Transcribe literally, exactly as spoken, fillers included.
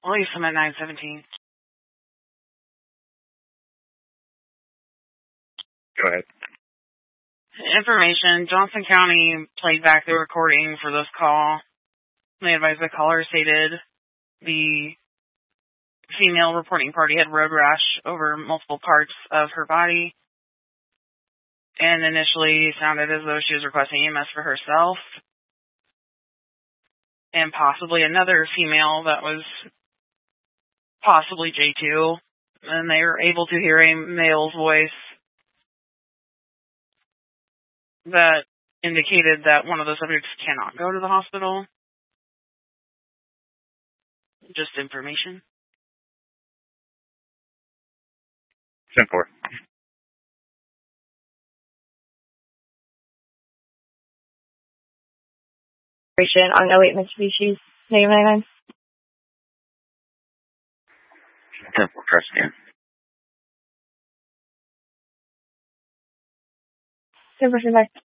Police, I'm at nine seventeen. Go ahead. Information. Johnson County played back the recording for this call. They advised the caller stated the female reporting party had road rash over multiple parts of her body and initially sounded as though she was requesting E M S for herself and possibly another female that was possibly J two, and they were able to hear a male's voice that indicated that one of the subjects cannot go to the hospital. Just information. ten four. On no eight Mitsubishi, negative ninety-nine. ten four, press again. ten percent back.